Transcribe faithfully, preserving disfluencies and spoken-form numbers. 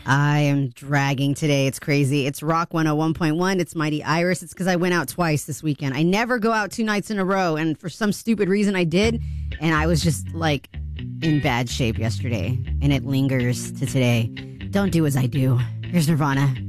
I am dragging today. It's crazy. It's Rock one oh one point one. It's Mighty Iris. It's because I went out twice this weekend. I never go out two nights in a row, and for some stupid reason I did, and I was just, like, in bad shape yesterday, and it lingers to today. Don't do as I do. Here's Nirvana.